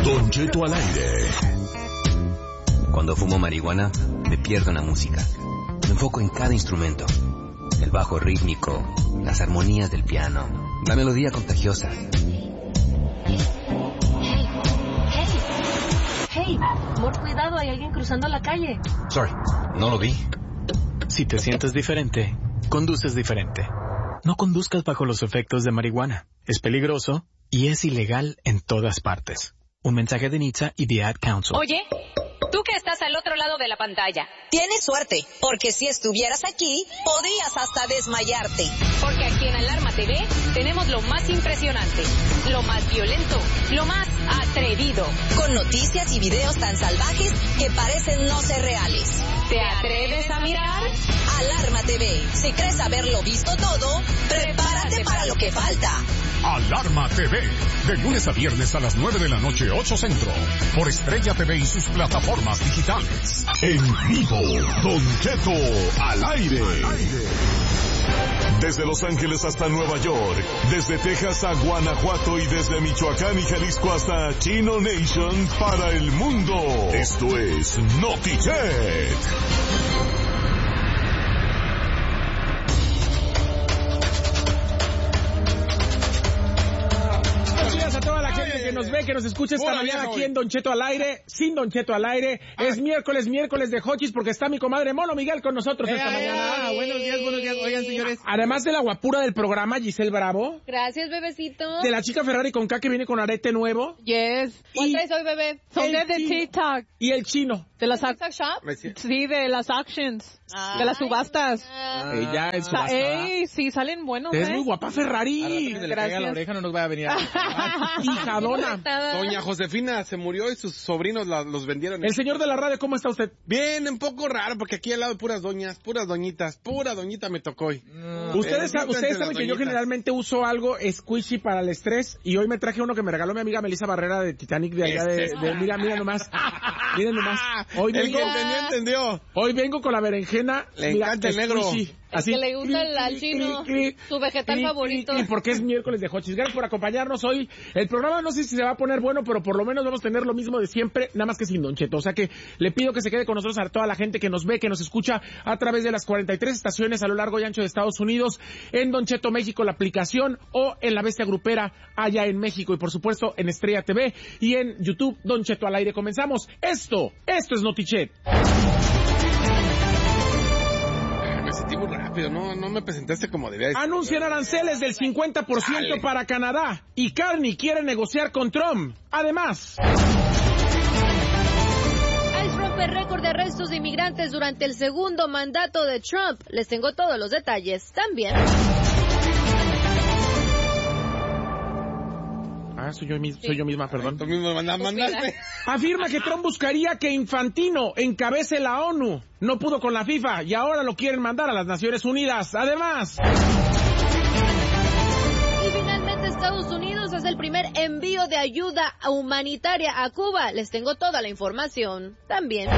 Don Cheto al aire. Cuando fumo marihuana, me pierdo en la música. Me enfoco en cada instrumento. El bajo rítmico, las armonías del piano, la melodía contagiosa. Hey, por cuidado, hay alguien cruzando la calle. Sorry, no lo vi. Si te sientes diferente, conduces diferente. No conduzcas bajo los efectos de marihuana. Es peligroso y es ilegal en todas partes. Un mensaje de NHTSA y The Ad Council. Oye, tú que estás al otro lado de la pantalla. Tienes suerte, porque si estuvieras aquí, podrías hasta desmayarte. Porque aquí en Alarma TV tenemos lo más impresionante, lo más violento, lo más atrevido. Con noticias y videos tan salvajes que parecen no ser reales. ¿Te atreves a mirar? Alarma TV. Si crees haberlo visto todo, prepárate para lo que falta. Alarma TV, de lunes a viernes a las 9 de la noche, 8 Centro, por Estrella TV y sus plataformas digitales. En vivo, Don Cheto al aire. Desde Los Ángeles hasta Nueva York, desde Texas a Guanajuato y desde Michoacán y Jalisco hasta Chino Nation para el mundo. Esto es Notichet. A toda la gente que nos ve, que nos escucha esta mañana aquí en Don Cheto al aire, sin Don Cheto al aire. Es miércoles de Hochis, porque está mi comadre Mono Miguel con nosotros esta mañana. Buenos días. Oigan, señores. Además de la guapura del programa, Giselle Bravo. Gracias, bebecito. De la chica Ferrari con K que viene con arete nuevo. Yes. ¿Cuál traes hoy, bebé? Son de TikTok. Y el chino. De las TikTok Shop. Sí, de las auctions. De las subastas. Ella es subasta. Ey, sí, salen buenos, Es muy guapa Ferrari. Gracias. Gracias. La oreja no nos vaya a venir. Hijadona. Doña Josefina se murió y sus sobrinos los vendieron. El señor de la radio, ¿cómo está usted? Bien, un poco raro, porque aquí al lado puras doñas, puras doñitas, pura doñita me tocó hoy. Ustedes saben que yo generalmente uso algo squishy para el estrés, y hoy me traje uno que me regaló mi amiga Melissa Barrera de Titanic de allá de mira nomás. Miren nomás. El que entendió. Hoy vengo con la berenjena. Le encanta el negro. Squishy. Así. Que le gusta al chino, su vegetal favorito. Y porque es miércoles de Hochis. Gracias por acompañarnos hoy. El programa no sé si se va a poner bueno, pero por lo menos vamos a tener lo mismo de siempre, nada más que sin Don Cheto. O sea que le pido que se quede con nosotros a toda la gente que nos ve, que nos escucha a través de las 43 estaciones a lo largo y ancho de Estados Unidos, en Don Cheto México, la aplicación, o en La Bestia Grupera allá en México, y por supuesto en Estrella TV y en YouTube, Don Cheto al aire. Comenzamos. Esto es Notichet. Me sentí muy rápido, no me presentaste como debía. Anuncian aranceles del 50% para Canadá, y Carney quiere negociar con Trump. Además, ICE rompe récord de arrestos de inmigrantes durante el segundo mandato de Trump. Les tengo todos los detalles también. Soy yo misma, perdón. Tú mismo mandaste. Afirma que Trump buscaría que Infantino encabece la ONU. No pudo con la FIFA y ahora lo quieren mandar a las Naciones Unidas. Además, y finalmente Estados Unidos hace el primer envío de ayuda humanitaria a Cuba. Les tengo toda la información también.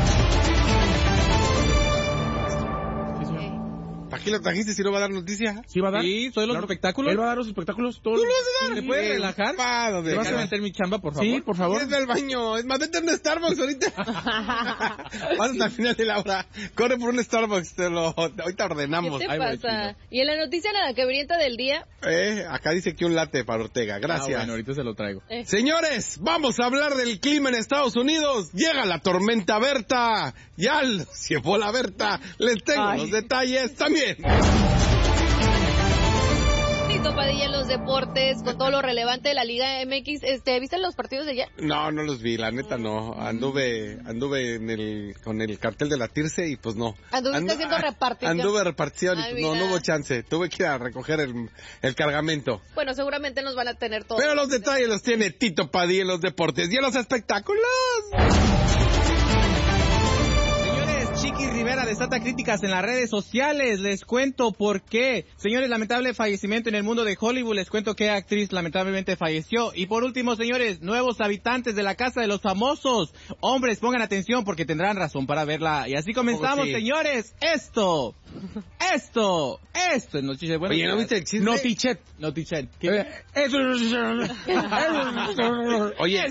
¿Para qué lo trajiste si no va a dar noticia? ¿Sí va a dar? Sí, soy los espectáculos. Él va a dar los espectáculos todos. ¿Tú lo vas a dar? ¿Le puedes relajar? ¿Le vas a meter mi chamba, por favor? Sí, por favor. Es del baño. Es más, vete a un Starbucks ahorita. Vas al final de la hora. Corre por un Starbucks. Ahorita ordenamos. ¿Qué te pasa? Y en la noticia nada que brienta del día. Acá dice que un latte para Ortega. Gracias. Bueno, ahorita se lo traigo. Señores, vamos a hablar del clima en Estados Unidos. Llega la tormenta Berta. Ya se fue la Berta. Les tengo los detalles también. Tito Padilla en los deportes, con todo lo relevante de la Liga MX. ¿Viste los partidos de ayer? No los vi, la neta no. Anduve con el cartel de la Tirce y pues no. ¿Anduviste haciendo repartición? Anduve repartición y pues no hubo chance. Tuve que ir a recoger el cargamento. Bueno, seguramente nos van a tener todos. Pero los detalles los tiene Tito Padilla en los deportes y en los espectáculos. Chiquis X Rivera desata críticas en las redes sociales. Les cuento por qué. Señores, lamentable fallecimiento en el mundo de Hollywood. Les cuento qué actriz lamentablemente falleció. Y por último, señores, nuevos habitantes de la Casa de los Famosos. Hombres, pongan atención porque tendrán razón para verla. Y así comenzamos, señores. Esto es Notichet. Bueno, oye, ¿no viste el chisme? Notichet. Eso oye,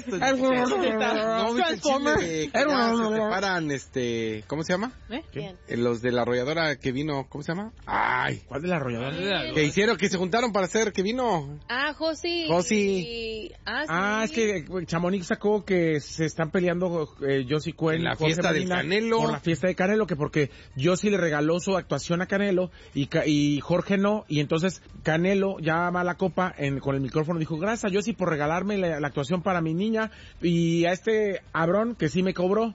¿no viste el chisme de que ya se separan, ¿cómo se llama? ¿Quién? Los de la arrolladora que vino, ¿cómo se llama? Ay, ¿cuál de la arrolladora? Que se juntaron para hacer que vino. Josi. Es que Chamonix sacó que se están peleando Josie Cuen en la Jorge fiesta del Medina Canelo. por la fiesta de Canelo, que porque Josie le regaló su actuación a Canelo y Jorge no, y entonces Canelo ya va a la copa con el micrófono, dijo, gracias a Josie por regalarme la actuación para mi niña, y a este Abrón que sí me cobró.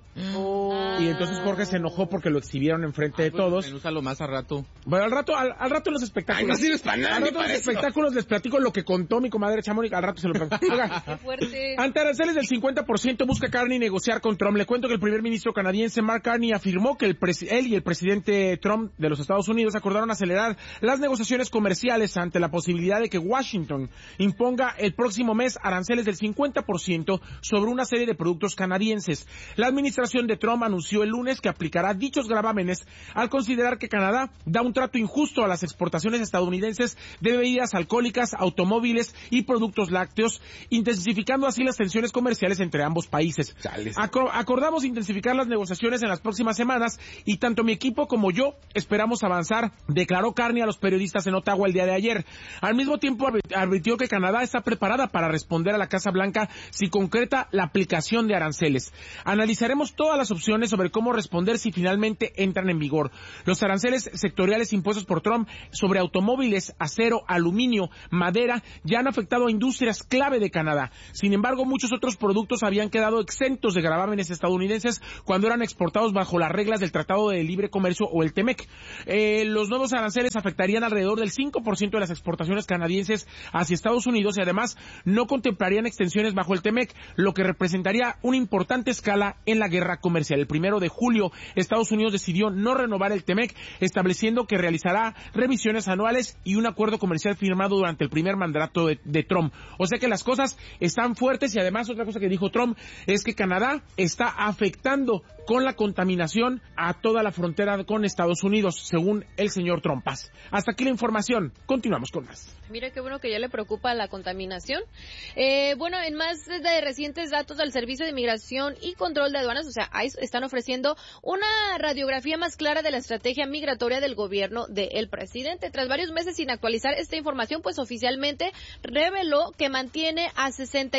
Y entonces Jorge se enojó porque lo exhibieron enfrente de todos. Úsalo más al rato. Bueno, al rato en los espectáculos. Ay, no sirves para nada. Al rato en los espectáculos les platico lo que contó mi comadre Chamonix, al rato se lo platico. Qué fuerte. Ante aranceles del 50% busca Carney negociar con Trump. Le cuento que el primer ministro canadiense Mark Carney afirmó que él y el presidente Trump de los Estados Unidos acordaron acelerar las negociaciones comerciales ante la posibilidad de que Washington imponga el próximo mes aranceles del 50% sobre una serie de productos canadienses. La administración de Trump anunció el lunes que aplicará dichos gravámenes al considerar que Canadá da un trato injusto a las exportaciones estadounidenses de bebidas alcohólicas, automóviles y productos lácteos, intensificando así las tensiones comerciales entre ambos países. Acordamos intensificar las negociaciones en las próximas semanas y tanto mi equipo como yo esperamos avanzar, declaró Carney a los periodistas en Ottawa el día de ayer. Al mismo tiempo advirtió que Canadá está preparada para responder a la Casa Blanca si concreta la aplicación de aranceles. Analizaremos todas las opciones sobre cómo responder si finalmente entran en vigor. Los aranceles sectoriales impuestos por Trump sobre automóviles, acero, aluminio, madera ya han afectado a industrias clave de Canadá. Sin embargo, muchos otros productos habían quedado exentos de gravámenes estadounidenses cuando eran exportados bajo las reglas del Tratado de Libre Comercio o el TEMEC. Los nuevos aranceles afectarían alrededor del 5% de las exportaciones canadienses hacia Estados Unidos y además no contemplarían extensiones bajo el TEMEC, lo que representaría una importante escala en la guerra comercial. El 1 de julio, Estados Unidos decidió no renovar el TEMEC, estableciendo que realizará revisiones anuales y un acuerdo comercial firmado durante el primer mandato de Trump. O sea que las cosas están fuertes y además otra cosa que dijo Trump es que Canadá está afectando con la contaminación a toda la frontera con Estados Unidos, según el señor Trump. Hasta aquí la información. Continuamos con más. Mira qué bueno que ya le preocupa la contaminación. Bueno, en más de recientes datos del Servicio de Migración y Control de Aduanas, o sea, ICE, están ofreciendo una radiografía más clara de la estrategia migratoria del gobierno del presidente. Tras varios meses sin actualizar esta información, pues oficialmente reveló que mantiene a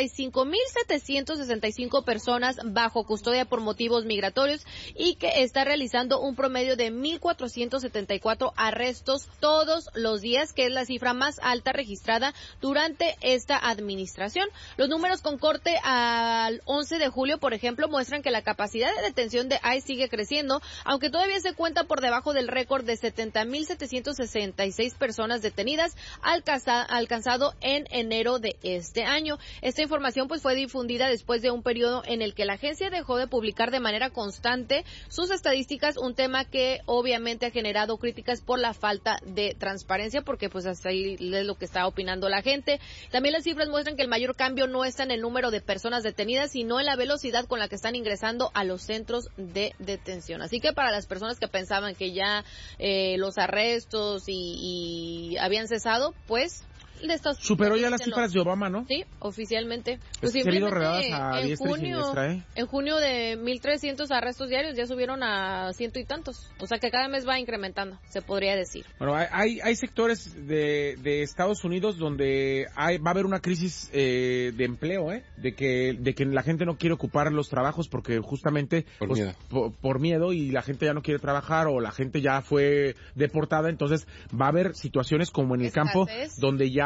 65,765 personas bajo custodia por motivos migratorios y que está realizando un promedio de 1,474 arrestos todos los días, que es la cifra más alta registrada durante esta administración. Los números con corte al 11 de julio, por ejemplo, muestran que la capacidad de detención de ICE sigue creciendo, aunque todavía se cuenta por debajo del récord de 70,766 personas detenidas alcanzado en enero de este año. Esta información pues fue difundida después de un periodo en el que la agencia dejó de publicar de manera constante sus estadísticas, un tema que obviamente ha generado críticas por la falta de transparencia, porque pues hasta ahí es lo que está opinando la gente. También las cifras muestran que el mayor cambio no está en el número de personas detenidas, sino en la velocidad con la que están ingresando a los centros de detención. Así que para las personas que pensaban que ya los arrestos y habían cesado, pues superó ya las cifras de Obama, ¿no? Sí, oficialmente. Pues se han ido redadas a diestra y siniestra, ¿eh? En junio de 1,300 arrestos diarios ya subieron a ciento y tantos. O sea que cada mes va incrementando, se podría decir. Bueno, hay sectores de Estados Unidos donde va a haber una crisis de empleo, de que la gente no quiere ocupar los trabajos porque justamente por miedo y la gente ya no quiere trabajar o la gente ya fue deportada. Entonces va a haber situaciones como en el campo donde ya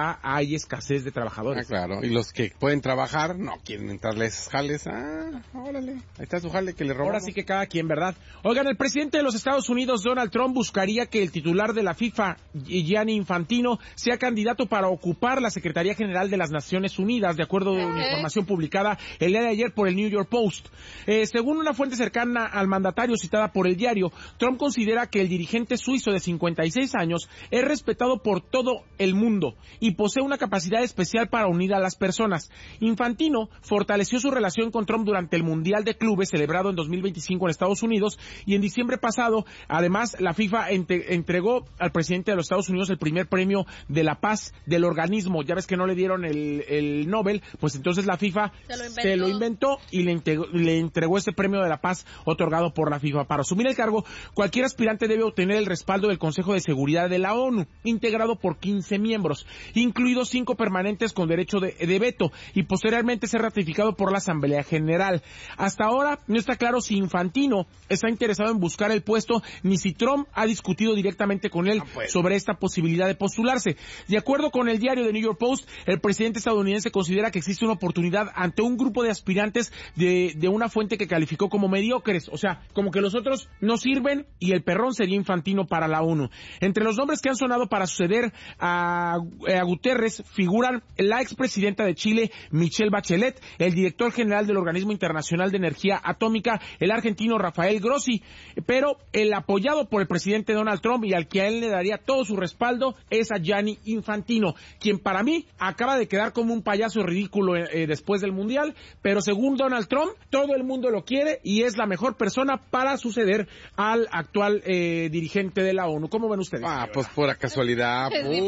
ya hay escasez de trabajadores. Claro, y los que pueden trabajar no quieren entrarle a esos jales. Órale, ahí está su jale que le robamos. Ahora sí que cada quien, ¿verdad? Oigan, el presidente de los Estados Unidos, Donald Trump, buscaría que el titular de la FIFA, Gianni Infantino, sea candidato para ocupar la Secretaría General de las Naciones Unidas, de acuerdo a una información publicada el día de ayer por el New York Post. Según una fuente cercana al mandatario citada por el diario, Trump considera que el dirigente suizo de 56 años es respetado por todo el mundo y posee una capacidad especial para unir a las personas. Infantino fortaleció su relación con Trump durante el Mundial de Clubes celebrado en 2025 en Estados Unidos y en diciembre pasado, además, la FIFA entregó al presidente de los Estados Unidos el primer premio de la paz del organismo. Ya ves que no le dieron el Nobel, pues entonces la FIFA se lo inventó y le entregó este premio de la paz otorgado por la FIFA. Para asumir el cargo, cualquier aspirante debe obtener el respaldo del Consejo de Seguridad de la ONU, integrado por 15 miembros, incluidos 5 permanentes con derecho de veto, y posteriormente ser ratificado por la Asamblea General. Hasta ahora no está claro si Infantino está interesado en buscar el puesto, ni si Trump ha discutido directamente con él sobre esta posibilidad de postularse. De acuerdo con el diario The New York Post, el presidente estadounidense considera que existe una oportunidad ante un grupo de aspirantes de una fuente que calificó como mediocres, o sea, como que los otros no sirven y el perrón sería Infantino para la ONU. Entre los nombres que han sonado para suceder a Guterres figuran la expresidenta de Chile, Michelle Bachelet, el director general del Organismo Internacional de Energía Atómica, el argentino Rafael Grossi, pero el apoyado por el presidente Donald Trump y al que a él le daría todo su respaldo es a Gianni Infantino, quien para mí acaba de quedar como un payaso ridículo después del Mundial, pero según Donald Trump, todo el mundo lo quiere y es la mejor persona para suceder al actual dirigente de la ONU. ¿Cómo ven ustedes? Pues pura casualidad,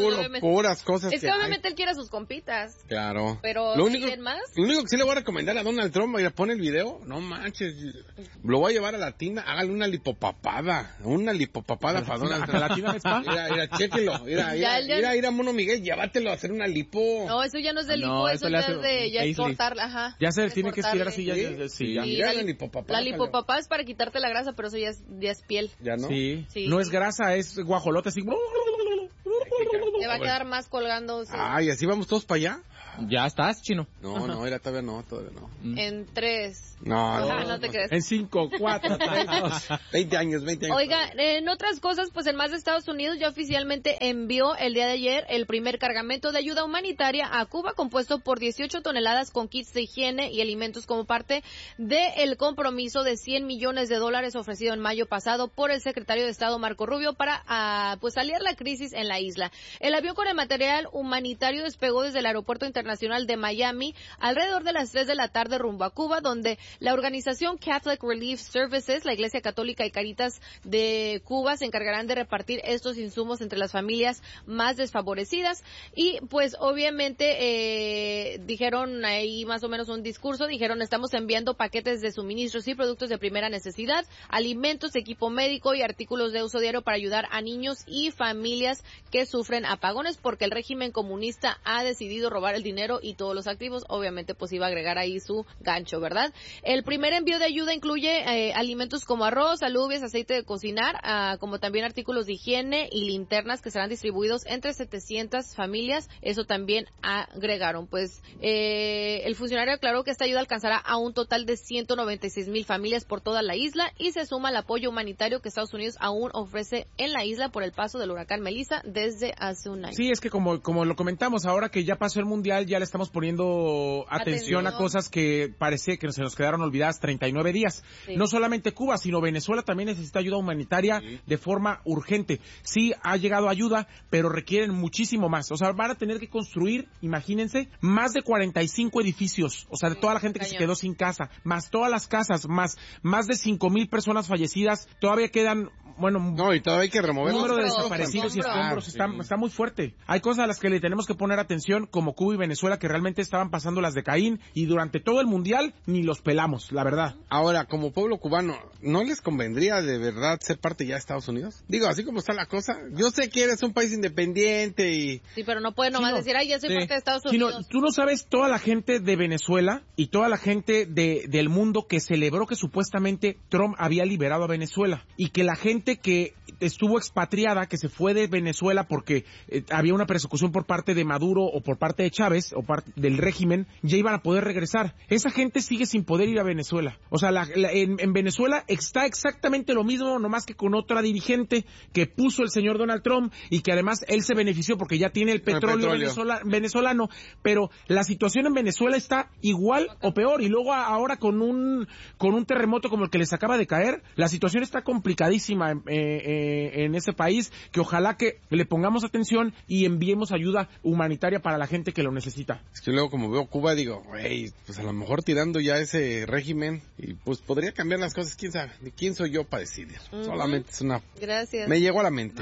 puras cosas es que obviamente él quiere a sus compitas. Claro. Pero lo único que sí le voy a recomendar a Donald Trump, mira, pone el video, no manches, lo voy a llevar a la tina, hágale una lipopapada para Donald Trump. ¿A la tina de spa? Mira, chéquelo, mira, Mono Miguel, llévatelo a hacer una lipo. No, eso ya no es de lipo, eso ya es de cortarla, ajá. Ya se tiene que estirar así, ya. Mira, la lipopapada es para quitarte la grasa, pero eso ya es piel. ¿Ya no? Sí. No es grasa, es guajolote, así. Te va a quedar más colgando. Sí. ¿Y así vamos todos para allá? Ya estás, Chino. No, todavía no. En 3. No te crees. En 5, 4, 3, 2. 20 años. Oiga, en otras cosas, pues el MAS de Estados Unidos ya oficialmente envió el día de ayer el primer cargamento de ayuda humanitaria a Cuba, compuesto por 18 toneladas con kits de higiene y alimentos como parte del compromiso de $100 millones ofrecido en mayo pasado por el secretario de Estado Marco Rubio para pues aliviar la crisis en la isla. El avión con el material humanitario despegó desde el aeropuerto internacional de Miami alrededor de las 3 de la tarde rumbo a Cuba, donde la organización Catholic Relief Services, la Iglesia Católica y Caritas de Cuba se encargarán de repartir estos insumos entre las familias más desfavorecidas y pues obviamente dijeron ahí más o menos un discurso, dijeron estamos enviando paquetes de suministros y productos de primera necesidad, alimentos, equipo médico y artículos de uso diario para ayudar a niños y familias que sufren apagones porque el régimen comunista ha decidido robar el dinero y todos los activos, obviamente pues iba a agregar ahí su gancho, ¿verdad? El primer envío de ayuda incluye alimentos como arroz, alubias, aceite de cocinar, como también artículos de higiene y linternas que serán distribuidos entre 700 familias, eso también agregaron. Pues el funcionario aclaró que esta ayuda alcanzará a un total de 196,000 familias por toda la isla y se suma al apoyo humanitario que Estados Unidos aún ofrece en la isla por el paso del huracán Melissa desde hace un año. Sí, es que como lo comentamos, ahora que ya pasó el Mundial, ya le estamos poniendo atención a cosas que parece que se nos quedaron olvidadas 39 días. Sí. No solamente Cuba, sino Venezuela también necesita ayuda humanitaria de forma urgente. Sí, ha llegado ayuda, pero requieren muchísimo más. O sea, van a tener que construir, imagínense, más de 45 edificios. O sea, de toda la gente que se quedó sin casa, más todas las casas, más de 5,000 personas fallecidas. Todavía quedan, y todavía hay que remover el número de desaparecidos y escombros. Está muy fuerte. Hay cosas a las que le tenemos que poner atención, como Cuba y Venezuela, que realmente estaban pasando las de Caín, y durante todo el Mundial ni los pelamos, la verdad. Ahora, como pueblo cubano, ¿no les convendría de verdad ser parte ya de Estados Unidos? Digo, así como está la cosa, yo sé que eres un país independiente y... Sí, pero no puede nomás decir, ya soy parte de Estados Unidos. Tú no sabes toda la gente de Venezuela y toda la gente del mundo que celebró que supuestamente Trump había liberado a Venezuela, y que la gente gente que estuvo expatriada, que se fue de Venezuela porque había una persecución por parte de Maduro o por parte de Chávez o parte del régimen, ya iban a poder regresar. Esa gente sigue sin poder ir a Venezuela. O sea, en Venezuela está exactamente lo mismo, nomás que con otra dirigente que puso el señor Donald Trump y que además él se benefició porque ya tiene el petróleo venezolano, pero la situación en Venezuela está igual o peor, y luego ahora con un terremoto como el que les acaba de caer, la situación está complicadísima en ese país, que ojalá que le pongamos atención y enviemos ayuda humanitaria para la gente que lo necesita. Es que luego como veo Cuba digo, güey, pues a lo mejor tirando ya ese régimen y pues podría cambiar las cosas, quién sabe, quién soy yo para decidir. Solamente es una... Gracias. Me llegó a la mente.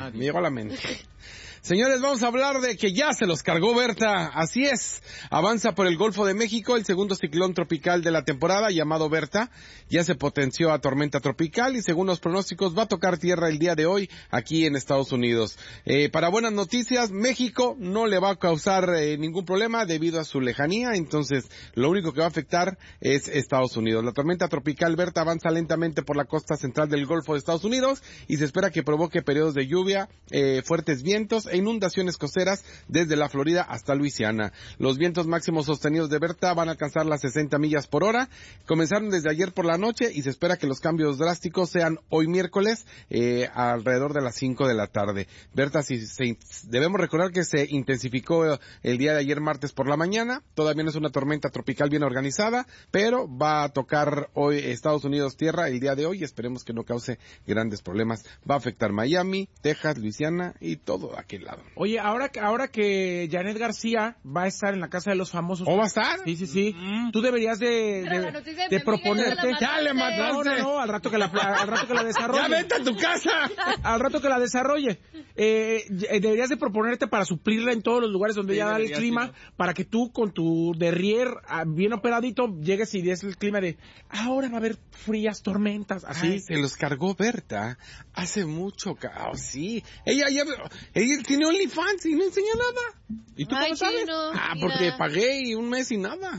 Señores, vamos a hablar de que ya se los cargó Berta. Así es, avanza por el Golfo de México el segundo ciclón tropical de la temporada, llamado Berta. Ya se potenció a tormenta tropical y según los pronósticos va a tocar tierra el día de hoy aquí en Estados Unidos. Para buenas noticias, México no le va a causar ningún problema debido a su lejanía, entonces lo único que va a afectar es Estados Unidos. La tormenta tropical Berta avanza lentamente por la costa central del Golfo de Estados Unidos y se espera que provoque periodos de lluvia, fuertes vientos e inundaciones costeras desde la Florida hasta Luisiana. Los vientos máximos sostenidos de Berta van a alcanzar las 60 millas por hora. Comenzaron desde ayer por la noche y se espera que los cambios drásticos sean hoy miércoles alrededor de las 5 de la tarde. Berta, debemos recordar que se intensificó el día de ayer martes por la mañana. Todavía no es una tormenta tropical bien organizada, pero va a tocar hoy Estados Unidos tierra el día de hoy y esperemos que no cause grandes problemas. Va a afectar Miami, Texas, Luisiana y todo aquel lado. Oye, ahora que Janet García va a estar en la Casa de los Famosos. ¿O va a estar? Sí. Tú deberías de proponerte. Ya le mataste. No, al rato que la desarrolle. ¡Ya vete a tu casa! Al rato que la desarrolle. Deberías de proponerte para suplirla en todos los lugares donde ella da el clima, para que tú con tu derrier bien operadito llegues y des el clima de ahora va a haber frías tormentas. Así. Ay, se los cargó Berta hace mucho caos, sí. Ella tiene OnlyFans y no enseña nada. ¿Y tú cómo sabes? Porque pagué un mes y nada.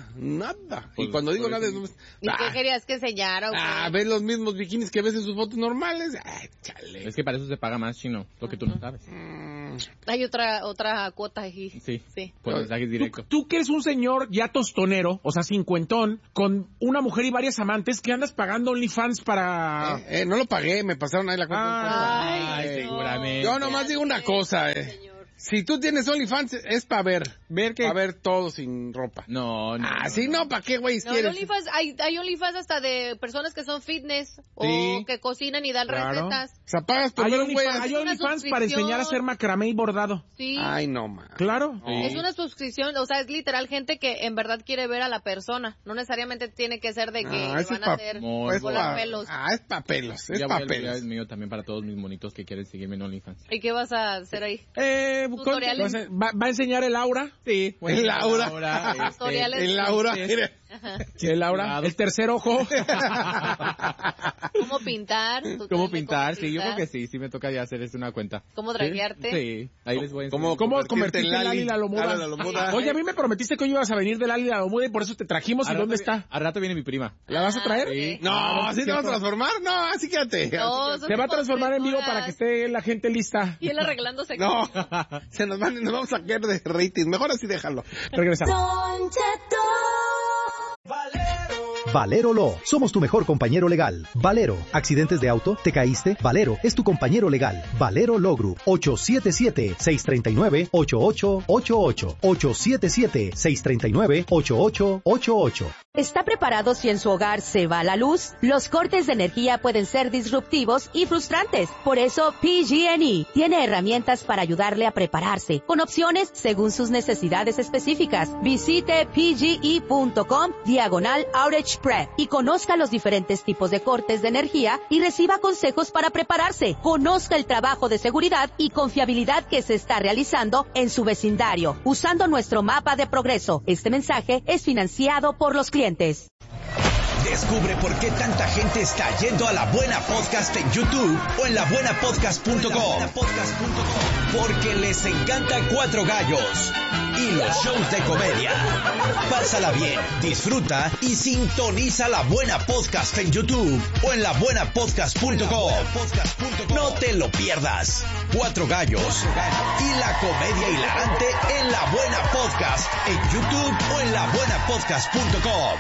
Pues y cuando digo nada es... ¿Y qué querías que enseñara? ¿Ves los mismos bikinis que ves en sus fotos normales? Chale. Es que para eso se paga más, Chino, lo que tú no sabes. Hay otra cuota aquí. Sí. Por mensajes directos. Tú que eres un señor ya tostonero, o sea, cincuentón, con una mujer y varias amantes, que andas pagando OnlyFans para... no lo pagué, me pasaron ahí la cuenta. Ay, seguramente. Yo nomás digo una cosa, Si tú tienes OnlyFans, es para ver qué. Para ver todo sin ropa. No. Sí, no, ¿para qué, güey? No, hay OnlyFans hasta de personas que son fitness o que cocinan y dan recetas. O sea, pagas por ver un güey. Hay OnlyFans para enseñar a hacer macramé y bordado. Sí. Ay, no, man. Claro. Sí. Es una suscripción, o sea, es literal gente que en verdad quiere ver a la persona. No necesariamente tiene que ser de que van a hacer volar pelos. Es pa' pelos. Es ya pa' voy pelos. Es mío también para todos mis monitos que quieren seguirme en OnlyFans. ¿Y qué vas a hacer ahí? ¿Tutoriales? ¿Va a enseñar el aura? Sí. El Laura. Tutoriales. El Laura. El Laura. El tercer ojo. ¿Cómo pintar? ¿Cómo pintar? Sí, yo creo que sí me toca ya hacer una cuenta. ¿Cómo draguearte? Sí, ahí les voy a enseñar. ¿Cómo convertirte en Lali la Lomuda? Oye, a mí me prometiste que hoy ibas a venir de Lali la Lomuda y por eso te trajimos. ¿Y dónde está? Al rato viene mi prima. ¿La vas a traer? Sí. No, ¿así te vas a transformar? No, así quédate. Se va a transformar en vivo para que esté la gente lista. Y él arreglándose. No, nos vamos a caer de rating. Mejor así déjalo. Regresamos. Valero Law. Somos tu mejor compañero legal. Valero. ¿Accidentes de auto? ¿Te caíste? Valero es tu compañero legal. Valero Law Group. 877-639-8888. 877-639-8888. ¿Está preparado si en su hogar se va la luz? Los cortes de energía pueden ser disruptivos y frustrantes. Por eso, PG&E tiene herramientas para ayudarle a prepararse, con opciones según sus necesidades específicas. Visite pge.com/outage prep y conozca los diferentes tipos de cortes de energía y reciba consejos para prepararse. Conozca el trabajo de seguridad y confiabilidad que se está realizando en su vecindario, usando nuestro mapa de progreso. Este mensaje es financiado por los clientes. Descubre por qué tanta gente está yendo a La Buena Podcast en YouTube o en labuenapodcast.com. Porque les encanta Cuatro Gallos y los shows de comedia. Pásala bien, disfruta y sintoniza La Buena Podcast en YouTube o en labuenapodcast.com. No te lo pierdas. Cuatro Gallos y la comedia hilarante en La Buena Podcast en YouTube o en labuenapodcast.com.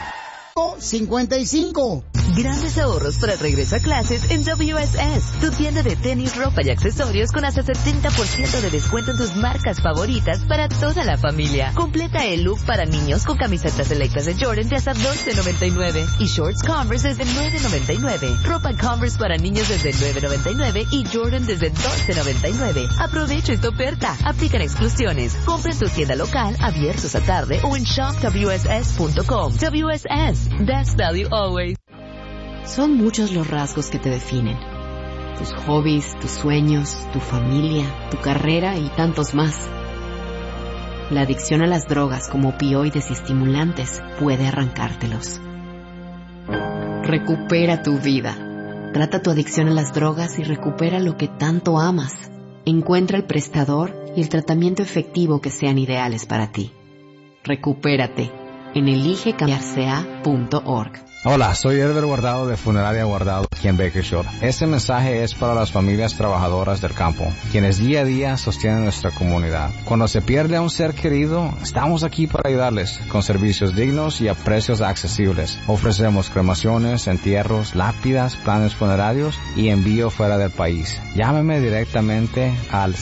55. Grandes ahorros para el regreso a clases en WSS, tu tienda de tenis, ropa y accesorios con hasta 70% de descuento en tus marcas favoritas para toda la familia. Completa el look para niños con camisetas selectas de Jordan de hasta $12.99 y shorts Converse desde $9.99. Ropa Converse para niños desde $9.99 y Jordan desde $12.99. Aprovecha esta oferta. Aplican exclusiones. Compra en tu tienda local, abiertos a tarde o en shopwss.com. WSS. Best value always. Son muchos los rasgos que te definen. Tus hobbies, tus sueños, tu familia, tu carrera y tantos más. La adicción a las drogas como opioides y estimulantes puede arrancártelos. Recupera tu vida. Trata tu adicción a las drogas y recupera lo que tanto amas. Encuentra el prestador y el tratamiento efectivo que sean ideales para ti. Recupérate en eligecambiarca.org. Hola, soy Herbert Guardado de Funeraria Guardado aquí en Bakersfield. Este mensaje es para las familias trabajadoras del campo, quienes día a día sostienen nuestra comunidad. Cuando se pierde a un ser querido, estamos aquí para ayudarles con servicios dignos y a precios accesibles. Ofrecemos cremaciones, entierros, lápidas, planes funerarios y envío fuera del país. Llámeme directamente al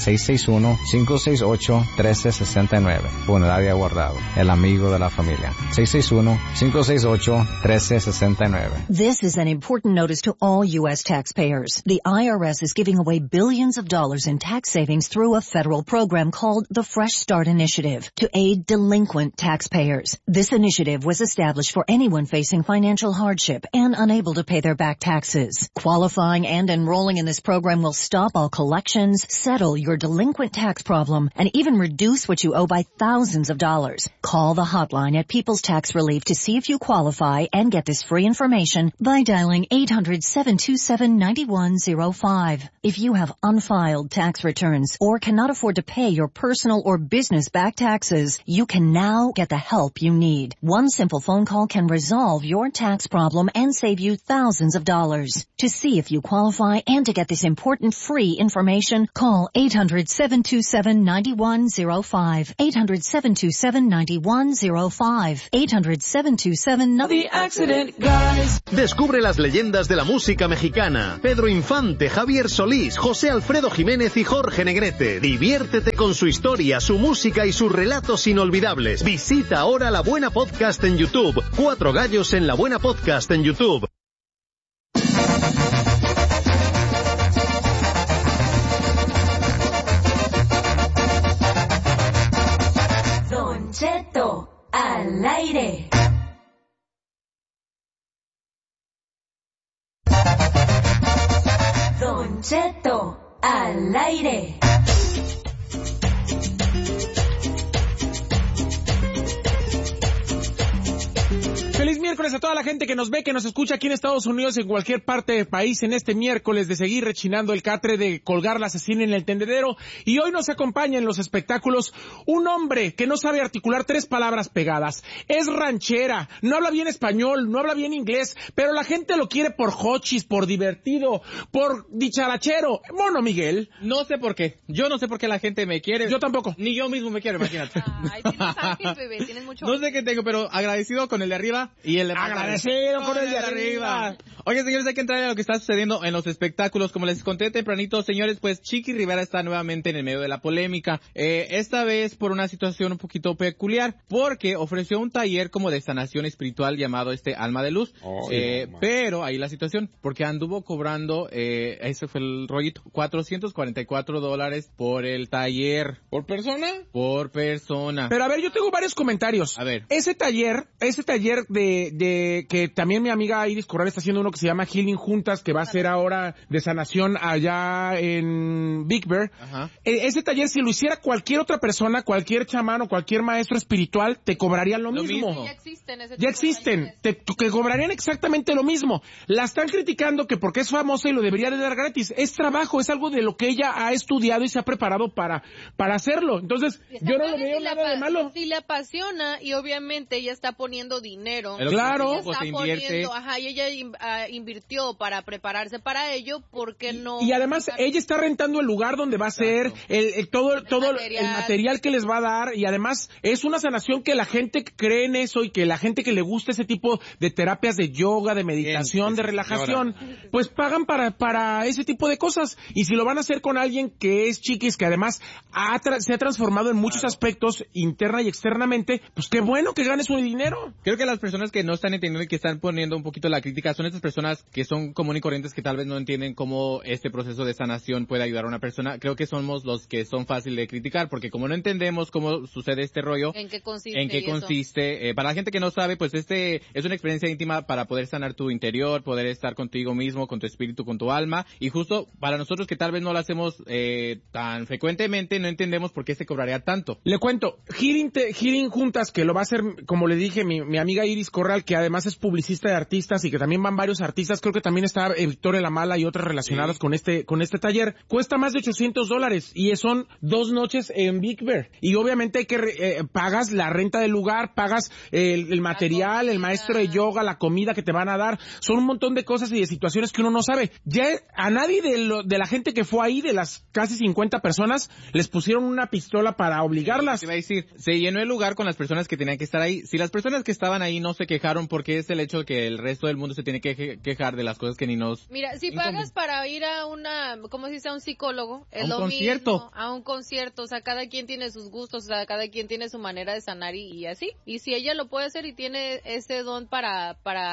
661-568-1369. Funeraria Guardado, el amigo de la familia. 661-568-1369. This is an important notice to all U.S. taxpayers. The IRS is giving away billions of dollars in tax savings through a federal program called the Fresh Start Initiative to aid delinquent taxpayers. This initiative was established for anyone facing financial hardship and unable to pay their back taxes. Qualifying and enrolling in this program will stop all collections, settle your delinquent tax problem, and even reduce what you owe by thousands of dollars. Call the hotline at People's Tax Relief to see if you qualify and get this free information by dialing 800-727-9105. If you have unfiled tax returns or cannot afford to pay your personal or business back taxes, you can now get the help you need. One simple phone call can resolve your tax problem and save you thousands of dollars. To see if you qualify and to get this important free information, call 800-727-9105. 800-727-9105. 800-727-9105. The Accident Guys. Descubre las leyendas de la música mexicana. Pedro Infante, Javier Solís, José Alfredo Jiménez y Jorge Negrete. Diviértete con su historia, su música y sus relatos inolvidables. Visita ahora La Buena Podcast en YouTube. Cuatro Gallos en La Buena Podcast en YouTube. Don Cheto, al aire. Don Cheto, al aire. Feliz miércoles a toda la gente que nos ve, que nos escucha aquí en Estados Unidos, en cualquier parte del país, en este miércoles de seguir rechinando el catre, de colgar la asesina en el tendedero. Y hoy nos acompaña en los espectáculos un hombre que no sabe articular 3 palabras pegadas. Es ranchera, no habla bien español, no habla bien inglés, pero la gente lo quiere por hochis, por divertido, por dicharachero. Mono Miguel. No sé por qué. Yo no sé por qué la gente me quiere. Yo tampoco. Ni yo mismo me quiero, imagínate. Ay, tienes ángel, bebé, tienes mucho. No sé qué tengo, pero agradecido con el de arriba y el de agradecido con el de arriba. Oye, señores, hay que entrar a lo que está sucediendo en los espectáculos. Como les conté tempranito, señores, pues Chiqui Rivera está nuevamente en el medio de la polémica. Esta vez por una situación un poquito peculiar, porque ofreció un taller como de sanación espiritual llamado Alma de Luz. Pero ahí la situación, porque anduvo cobrando, ese fue el rollito, $444 por el taller. ¿Por persona? Por persona. Pero a ver, yo tengo varios comentarios. A ver. Ese taller de que también mi amiga Iris Corral está haciendo uno que se llama Healing Juntas, que va a ser ahora de sanación allá en Big Bear. Ajá. Ese taller, si lo hiciera cualquier otra persona, cualquier chamán o cualquier maestro espiritual, te cobrarían lo mismo. Ya existen ese Ya tipo de existen, talleres. que cobrarían exactamente lo mismo. La están criticando que porque es famosa y lo debería de dar gratis. Es trabajo, es algo de lo que ella ha estudiado y se ha preparado para hacerlo. Entonces, yo no le veo nada de malo. Si le apasiona y obviamente ella está poniendo dinero. Claro. Ella está poniendo, y ella invirtió para prepararse para ello, ¿por qué no? Y además, ella está rentando el lugar donde va a ser, todo el material que les va a dar, y además es una sanación que la gente cree en eso y que la gente que le gusta ese tipo de terapias de yoga, de meditación, de relajación, pues pagan para ese tipo de cosas. Y si lo van a hacer con alguien que es chiquis, que además se ha transformado en muchos aspectos interna y externamente, pues qué bueno que gane su dinero. Creo que las personas que no están entendiendo y que están poniendo un poquito la crítica son estas personas que son comunes y corrientes, que tal vez no entienden cómo este proceso de sanación puede ayudar a una persona. Creo que somos los que son fáciles de criticar, porque como no entendemos cómo sucede este rollo, ¿en qué consiste? Para la gente que no sabe, pues es una experiencia íntima para poder sanar tu interior, poder estar contigo mismo, con tu espíritu, con tu alma, y justo para nosotros que tal vez no lo hacemos tan frecuentemente, no entendemos por qué se cobraría tanto. Le cuento, Healing Juntas, que lo va a hacer, como le dije, mi amiga Iris Corral, que además es publicista de artistas y que también van varios artistas, creo que también está Victoria La Mala y otras relacionadas con este taller, cuesta más de $800 y son 2 noches en Big Bear. Y obviamente hay que pagas la renta del lugar, pagas el material, el maestro de yoga, la comida que te van a dar, son un montón de cosas y de situaciones que uno no sabe. Ya a nadie de la gente que fue ahí, de las casi 50 personas, les pusieron una pistola para obligarlas. Te iba a decir, se llenó el lugar con las personas que tenían que estar ahí. Si las personas que estaban ahí no se quejaron, porque es el hecho que el resto del mundo se tiene que quejar de las cosas que ni nos... Mira, si pagas para ir a ¿cómo se dice? A un psicólogo, es lo concierto. mismo, a un concierto, o sea, cada quien tiene sus gustos, o sea, cada quien tiene su manera de sanar y así. Y si ella lo puede hacer y tiene ese don para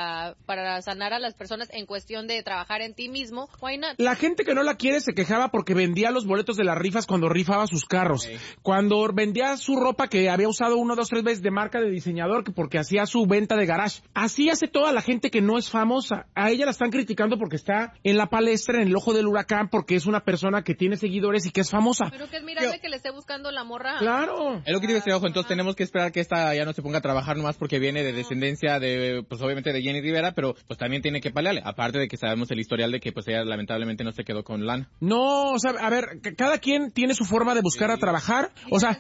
sanar a las personas en cuestión de trabajar en ti mismo, why not? La gente que no la quiere se quejaba porque vendía los boletos de las rifas cuando rifaba sus carros. Cuando vendía su ropa que había usado 1, 2, 3 veces de marca de diseñador, porque hacía su venta de garage. Así hace toda la gente que no es famosa. A ella la están criticando porque está en la palestra, en el ojo del huracán, porque es una persona que tiene seguidores y que es famosa. Pero que es mirable que le esté buscando la morra. Claro. Es lo que digo, ojo, entonces tenemos que esperar que esta ya no se ponga a trabajar nomás porque viene de descendencia de, pues obviamente de Jenny Rivera, pero pues también tiene que pelearle. Aparte de que sabemos el historial de que pues ella lamentablemente no se quedó con lana. No, o sea, a ver, cada quien tiene su forma de buscar a trabajar. O sea,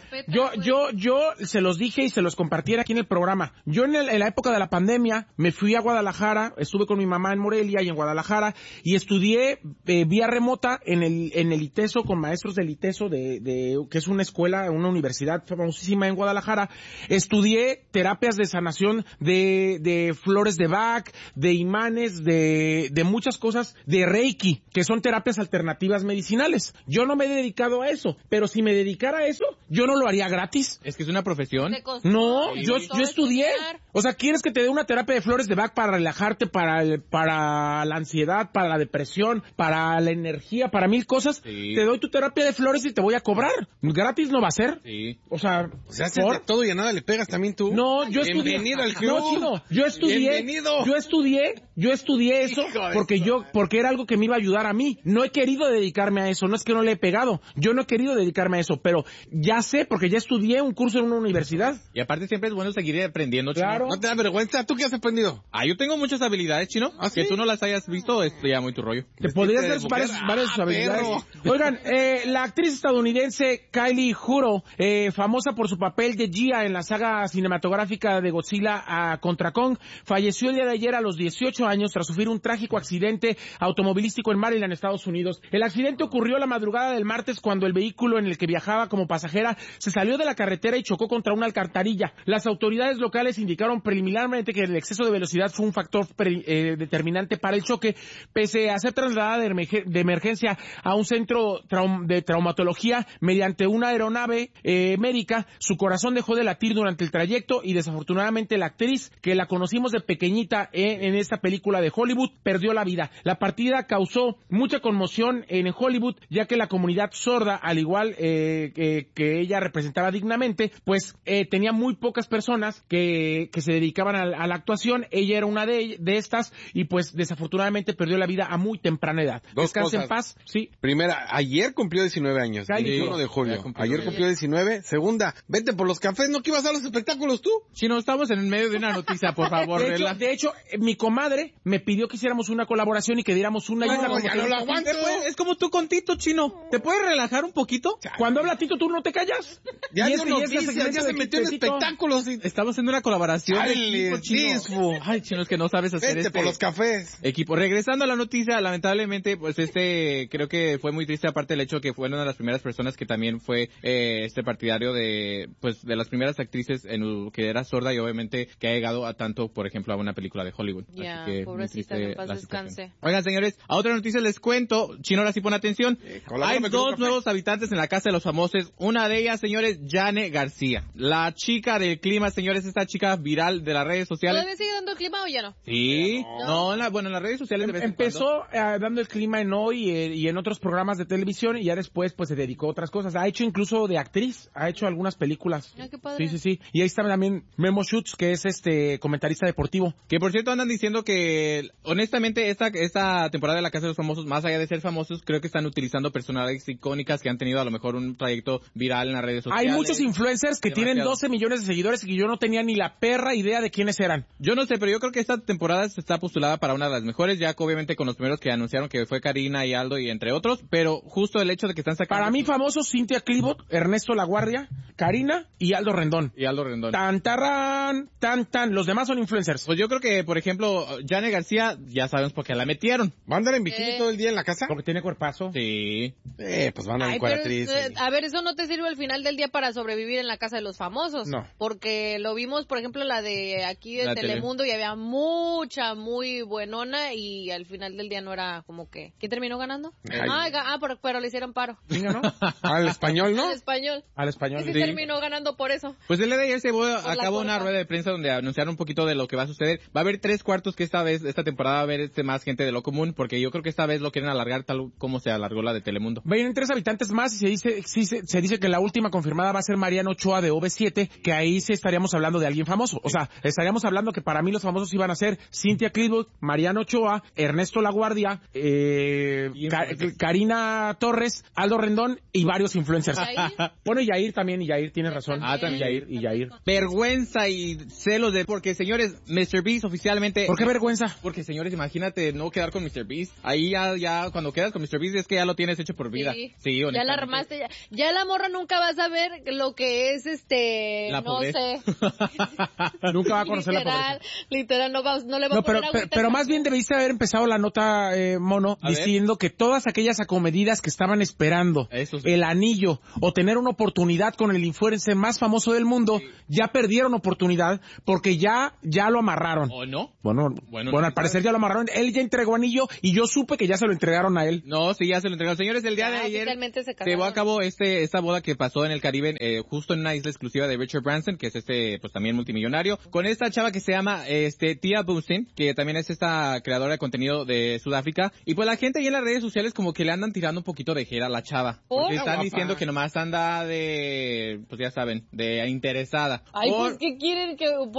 yo se los dije y se los compartí aquí en el programa. Yo en la época de la pandemia me fui a Guadalajara, estuve con mi mamá en Morelia y en Guadalajara y estudié vía remota en el ITESO con maestros del ITESO que es una escuela, una universidad famosísima en Guadalajara. Estudié terapias de sanación de flores de Bach, de imanes, de muchas cosas, de Reiki, que son terapias alternativas medicinales. Yo no me he dedicado a eso, pero si me dedicara a eso, yo no lo haría gratis. Es que es una profesión. No, yo estudié. O sea, ¿quieres que te dé una terapia de flores de Bach para relajarte, para la ansiedad, para la depresión, para la energía, para 1000 cosas? Sí. Te doy tu terapia de flores y te voy a cobrar. Gratis no va a ser. Sí. O sea, haces de todo y a nada le pegas también tú. No, yo estudié. Bienvenido al club. No, chino, yo estudié. Bienvenido. Yo estudié eso porque era algo que me iba a ayudar a mí. No he querido dedicarme a eso, no es que no le he pegado. Yo no he querido dedicarme a eso, pero ya sé porque ya estudié un curso en una universidad. Y aparte siempre es bueno seguir aprendiendo, Chino. Claro. ¿No te da vergüenza? ¿Tú qué has aprendido? Yo tengo muchas habilidades, Chino. ¿Ah, sí? Que tú no las hayas visto, es ya muy tu rollo. Te podrías ver varias habilidades. Oigan, la actriz estadounidense Kylie Huro, famosa por su papel de Gia en la saga cinematográfica de Godzilla contra Kong, falleció el día de ayer a los 18 años tras sufrir un trágico accidente automovilístico en Maryland, Estados Unidos. El accidente ocurrió la madrugada del martes cuando el vehículo en el que viajaba como pasajera se salió de la carretera y chocó contra una alcantarilla. Las autoridades locales indicaron preliminarmente que el exceso de velocidad fue un factor determinante para el choque, pese a ser trasladada de emergencia a un centro de traumatología mediante una aeronave médica. Su corazón dejó de latir durante el trayecto y desafortunadamente la actriz, que la conocimos de pequeñita en esta película de Hollywood, perdió la vida. La partida causó mucha conmoción en Hollywood, ya que la comunidad sorda, al igual que ella representaba dignamente, pues tenía muy pocas personas que se dedicaban dedicaban a la actuación. Ella era una de estas y pues desafortunadamente perdió la vida a muy temprana edad. Descanse en paz. Sí. Primera, ayer cumplió 19 años, 21 de julio. Ayer cumplió 19. Segunda, vete por los cafés, ¿no que ibas a los espectáculos tú? Si no, estamos en el medio de una noticia, por favor. De hecho, mi comadre me pidió que hiciéramos una colaboración y que diéramos una ayuda. No, ya no lo aguanto. Es como tú con Tito, Chino. ¿Te puedes relajar un poquito? Cuando habla Tito, tú no te callas. Ya se metió en espectáculos. Estamos haciendo una colaboración. Chino, es que no sabes hacer por los cafés. Equipo. Regresando a la noticia, lamentablemente, pues creo que fue muy triste, aparte del hecho que fue una de las primeras personas que también fue partidario de las primeras actrices en que era sorda y obviamente que ha llegado a tanto, por ejemplo, a una película de Hollywood. Ya, pobrecita, que en paz descanse. Oigan, señores, a otra noticia les cuento. Chino, ahora sí pon atención. Hay 2 nuevos habitantes en la Casa de los Famosos. Una de ellas, señores, Jane García. La chica del clima, señores, esta chica viral de las redes sociales. ¿Todavía sigue dando el clima o ya no? Sí. No, en las redes sociales de vez en empezó dando el clima en Hoy y en otros programas de televisión y ya después pues se dedicó a otras cosas. Ha hecho incluso de actriz, ha hecho algunas películas. Ah, qué padre. Sí. Y ahí está también Memo Schutz, que es comentarista deportivo. Que por cierto andan diciendo que honestamente esta temporada de La Casa de los Famosos, más allá de ser famosos, creo que están utilizando personalidades icónicas que han tenido a lo mejor un trayecto viral en las redes sociales. Hay muchos influencers que tienen 12 millones de seguidores y que yo no tenía ni la perra idea de quiénes eran. Yo no sé, pero yo creo que esta temporada está postulada para una de las mejores, ya que obviamente con los primeros que anunciaron que fue Karina y Aldo y entre otros, pero justo el hecho de que están sacando... Para mí famosos, Cynthia Clibot, Ernesto Laguardia, Karina y Aldo Rendón. Tan, los demás son influencers. Pues yo creo que, por ejemplo, Jane García, ya sabemos por qué la metieron. ¿Va a andar en bikini todo el día en la casa? Porque tiene cuerpazo. Sí. Pues van a andar en cuaratriz. A ver, eso no te sirve al final del día para sobrevivir en la Casa de los Famosos. No. Porque lo vimos, por ejemplo, la de aquí de Telemundo y había mucha, muy buenona y al final del día no era como que... ¿Quién terminó ganando? Pero le hicieron paro. ¿Quién ganó? Al español, ¿no? Al español. Sí. Terminó ganando por eso. Pues el día de ayer se acabó una rueda de prensa donde anunciaron un poquito de lo que va a suceder. Va a haber 3/4 que esta temporada va a haber más gente de lo común, porque yo creo que esta vez lo quieren alargar tal como se alargó la de Telemundo. Vienen 3 habitantes más y se dice que la última confirmada va a ser Mariano Ochoa de OV7, que ahí sí estaríamos hablando de alguien famoso. O sea, estaríamos hablando que para mí los famosos iban a ser Cynthia Clitwood, Mariano Ochoa, Ernesto Laguardia, Karina Torres, Aldo Rendón y varios influencers. Bueno, y Yair también, y Yair tiene razón. También. Yair. Vergüenza y celos porque señores, Mr. Beast oficialmente... ¿Por qué vergüenza? Porque señores, imagínate no quedar con Mr. Beast. Ahí ya cuando quedas con Mr. Beast es que ya lo tienes hecho por vida. Sí, ya la armaste, ya la morra nunca va a saber lo que es la no sé. Nunca va a conocer la pobreza. Literal, no le va a poner agüita. Pero más bien debiste haber empezado la nota, Mono, diciendo que todas aquellas acomedidas que estaban esperando el anillo o tener una oportunidad con el influencer más famoso del mundo, ya perdieron oportunidad porque ya lo amarraron. ¿O no? Bueno, al parecer ya lo amarraron. Él ya entregó anillo y yo supe que ya se lo entregaron a él. No, sí, ya se lo entregaron. Señores, el día de ayer se llevó a cabo esta boda que pasó en el Caribe, justo en una isla exclusiva de Richard Branson, que es pues también multimillonario, con esta chava que se llama Tia Boustin, que también es esta creadora de contenido de Sudáfrica, y pues la gente ahí en las redes sociales como que le andan tirando un poquito de jera a la chava, porque están diciendo que nomás anda pues ya saben, de interesada. Ay, pues ¿qué quieren?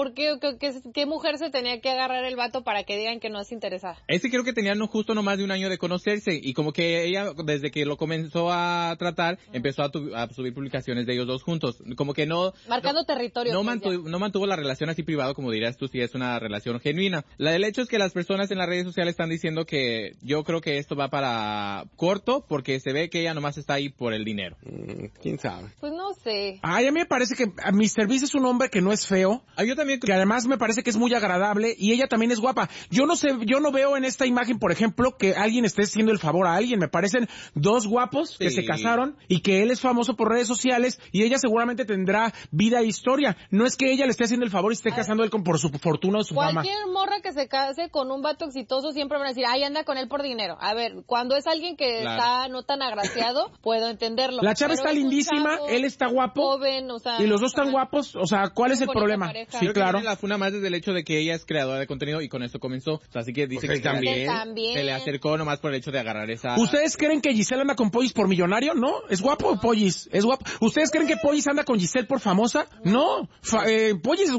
¿Qué mujer se tenía que agarrar el vato para que digan que no es interesada? Creo que tenían justo nomás de un año de conocerse, y como que ella, desde que lo comenzó a tratar, empezó a subir publicaciones de ellos dos juntos, como que marcando territorio. No mantuvo la relación así privado, como dirías tú, si es una relación genuina. El hecho es que las personas en las redes sociales están diciendo que yo creo que esto va para corto, porque se ve que ella nomás está ahí por el dinero. ¿Quién sabe? Pues no sé. A mí me parece que Mr. Beast es un hombre que no es feo. Yo también. Que además me parece que es muy agradable y ella también es guapa. Yo no veo en esta imagen, por ejemplo, que alguien esté haciendo el favor a alguien. Me parecen dos guapos que se casaron y que él es famoso por redes sociales y ella seguramente tendrá vida e historia. No es que ella le esté haciendo el favor y esté casando él por su fortuna o su fama. Cualquier morra que se case con un vato exitoso siempre van a decir, ay, anda con él por dinero. A ver, cuando es alguien que está no tan agraciado, puedo entenderlo. La chava está lindísima, él está guapo, joven, y los dos están guapos, o sea, ¿cuál es el problema? Sí, claro. La funa más desde el hecho de que ella es creadora de contenido y con eso comenzó. O sea, así que dice que también se le acercó nomás por el hecho de agarrar esa... ¿Ustedes creen que Giselle anda con Pollis por millonario? ¿No? ¿Es guapo Pollis? ¿Es guapo? ¿Ustedes creen que Pollis anda con Giselle por famosa? No. Pollis es guapo. No,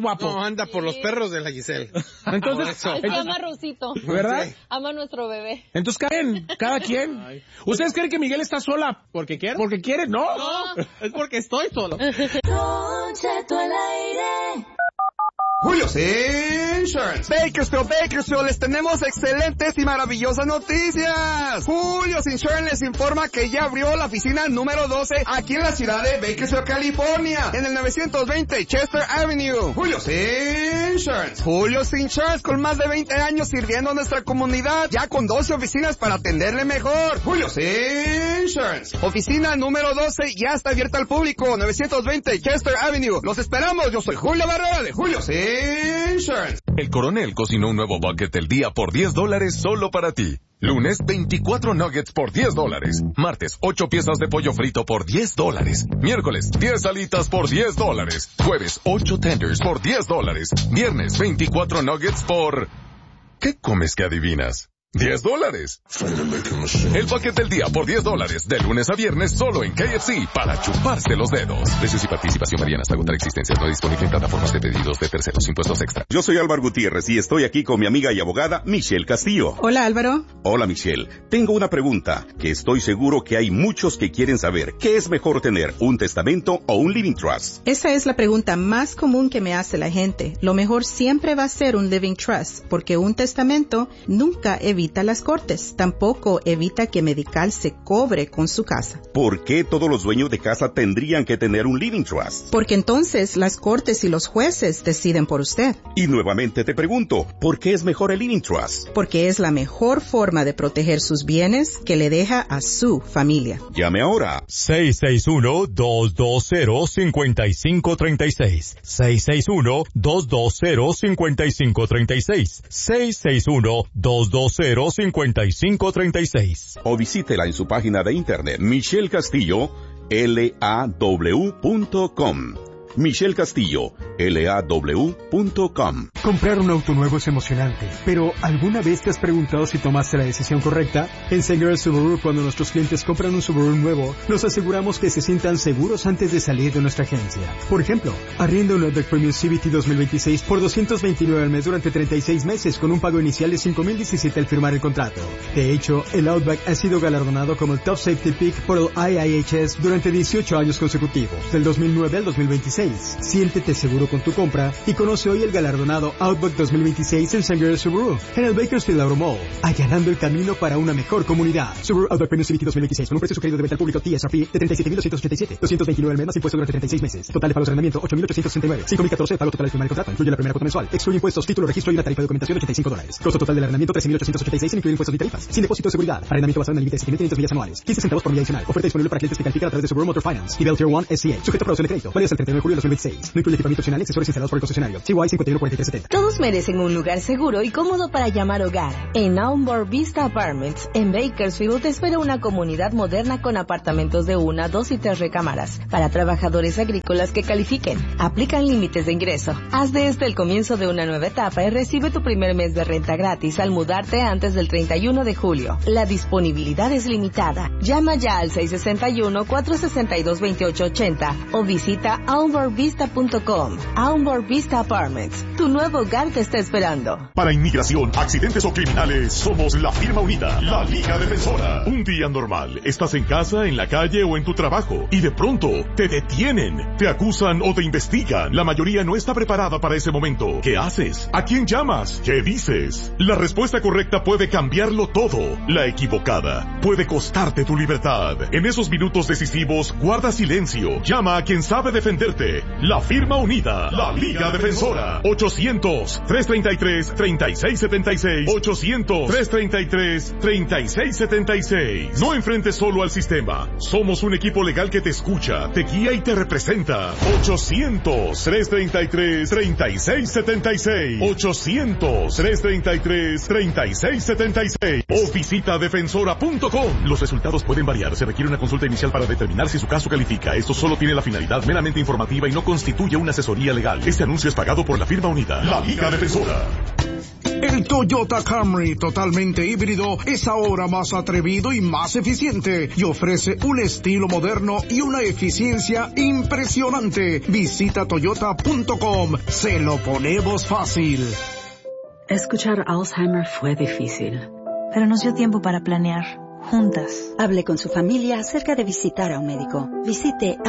anda por los perros de la Giselle. Entonces, Es que ama a Rosito. ¿verdad? Ama a nuestro bebé. Entonces, cada quien. ¿Ustedes creen que Miguel está sola? ¿Porque quiere? ¿Porque quiere? No. Es porque estoy solo. Don Cheto al aire. Julio's Insurance. Bakersfield, les tenemos excelentes y maravillosas noticias. Julio's Insurance les informa que ya abrió la oficina número 12 aquí en la ciudad de Bakersfield, California, en el 920 Chester Avenue. Julio's Insurance. Julio's Insurance, con más de 20 años sirviendo a nuestra comunidad, ya con 12 oficinas para atenderle mejor. Julio's Insurance. Oficina número 12 ya está abierta al público, 920 Chester Avenue. Los esperamos. Yo soy Julio Barrera de Julio's Insurance. El Coronel cocinó un nuevo bucket del día por $10 solo para ti. Lunes, 24 nuggets por $10. Martes, 8 piezas de pollo frito por $10. Miércoles, 10 alitas por $10. Jueves, 8 tenders por $10. Viernes, 24 nuggets por... ¿Qué comes que adivinas? $10. El paquete del día por $10, de lunes a viernes solo en KFC, para chuparse los dedos. Precios y participación varían hasta agotar existencias. No disponible en plataformas de pedidos de terceros, impuestos extra. Yo soy Álvaro Gutiérrez y estoy aquí con mi amiga y abogada Michelle Castillo. Hola, Álvaro. Hola, Michelle. Tengo una pregunta que estoy seguro que hay muchos que quieren saber. ¿Qué es mejor tener, un testamento o un living trust? Esa es la pregunta más común que me hace la gente. Lo mejor siempre va a ser un living trust, porque un testamento nunca evita las cortes. Tampoco evita que Medical se cobre con su casa. ¿Por qué todos los dueños de casa tendrían que tener un living trust? Porque entonces las cortes y los jueces deciden por usted. Y nuevamente te pregunto, ¿por qué es mejor el living trust? Porque es la mejor forma de proteger sus bienes que le deja a su familia. Llame ahora. 661-220-5536. 661-220-5536. 661-220-5536. O visítela en su página de internet, Michelle Castillo, LAW.com. Michelle Castillo, LAW.com. Comprar un auto nuevo es emocionante, pero ¿alguna vez te has preguntado si tomaste la decisión correcta? En Sanger Subaru, cuando nuestros clientes compran un Subaru nuevo, nos aseguramos que se sientan seguros antes de salir de nuestra agencia. Por ejemplo, arrienda un Outback Premium CVT 2026 por $229 al mes durante 36 meses con un pago inicial de $5,017 al firmar el contrato. De hecho, el Outback ha sido galardonado como el Top Safety Pick por el IIHS durante 18 años consecutivos, del 2009 al 2026. Siéntete seguro con tu compra y conoce hoy el galardonado Outback 2026 en Sanger Subaru, en el Bakersfield Auto Mall, allanando el camino para una mejor comunidad. Subaru Outback Premium CVT 2026 con un precio sugerido de venta al público TSRP de $37,287, $229 al mes más impuestos durante 36 meses. Total de pagos de arrendamiento $8,869, $5,014 pago total al firmar el contrato, incluye la primera cuota mensual, excluye impuestos, título, registro y una tarifa de documentación de $85. Costo total del arrendamiento $13,886 sin incluir impuestos y tarifas, sin depósito de seguridad. Arrendamiento basado en el límite de 7,500 millas anuales, 15 centavos por milla adicional. Oferta disponible para clientes que califican a través de Subaru Motor Finance. Nivel Tier 1 SCA. Sujeto a aprobación de crédito. Válido hasta el 31 de julio de 2026. No incluye equipamiento opcional y accesorios instalados por el concesionario. CY 514370. Todos merecen un lugar seguro y cómodo para llamar hogar. En Aumber Vista Apartments, en Bakersfield, te espera una comunidad moderna con apartamentos de 1, 2 y 3 recámaras para trabajadores agrícolas que califiquen. Aplican límites de ingreso. Haz de este el comienzo de una nueva etapa y recibe tu primer mes de renta gratis al mudarte antes del 31 de julio. La disponibilidad es limitada. Llama ya al 661-462-2880 o visita aumbervista.com. Aumber Vista Apartments. Tu nuevo hogar te está esperando. Para inmigración, accidentes o criminales, somos la firma unida, la Liga Defensora. Un día normal, estás en casa, en la calle o en tu trabajo y de pronto te detienen, te acusan o te investigan. La mayoría no está preparada para ese momento. ¿Qué haces? ¿A quién llamas? ¿Qué dices? La respuesta correcta puede cambiarlo todo. La equivocada puede costarte tu libertad. En esos minutos decisivos, guarda silencio. Llama a quien sabe defenderte. La firma unida, la Liga Defensora. 800-333-3676. 800-333-3676. No enfrentes solo al sistema. Somos un equipo legal que te escucha, te guía y te representa. 800-333-3676. 800-333-3676. O visita defensora.com. Los resultados pueden variar. Se requiere una consulta inicial para determinar si su caso califica. Esto solo tiene la finalidad meramente informativa y no constituye una asesoría legal. Este anuncio es pagado por la firma unida, la Liga Defensora. El Toyota Camry totalmente híbrido es ahora más atrevido y más eficiente y ofrece un estilo moderno y una eficiencia impresionante. Visita toyota.com. Se lo ponemos fácil. Escuchar Alzheimer fue difícil, pero nos dio tiempo para planear, juntas. Hable con su familia acerca de visitar a un médico. Visite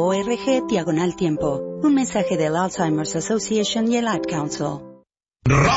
alz.org/tiempo. Un mensaje del Alzheimer's Association y el Ad Council.